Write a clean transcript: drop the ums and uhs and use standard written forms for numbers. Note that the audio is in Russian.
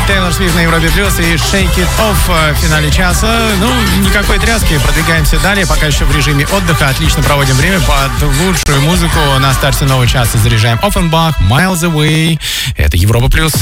Тейлор Свифт на Европе Плюс и Shake It Off в финале часа. Ну, никакой тряски, продвигаемся далее. Пока еще в режиме отдыха. Отлично проводим время под лучшую музыку. На старте нового часа заряжаем Offenbach, Miles Away. Это Европа Плюс.